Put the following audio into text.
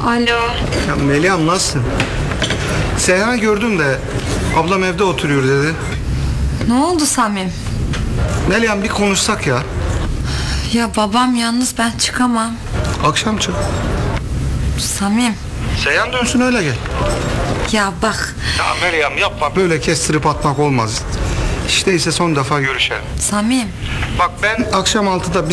Alo. Ya Meryem nasılsın? Seyhan gördüm de ablam evde oturuyor dedi. Ne oldu Samim? Meryem bir konuşsak ya. Ya babam yalnız, ben çıkamam. Akşam çık. Samim. Seyhan dönsün öyle gel. Ya bak Ya Meryem yapma, böyle kestirip atmak olmaz. İşte ise son defa görüşelim. Samim. Bak ben akşam 6'da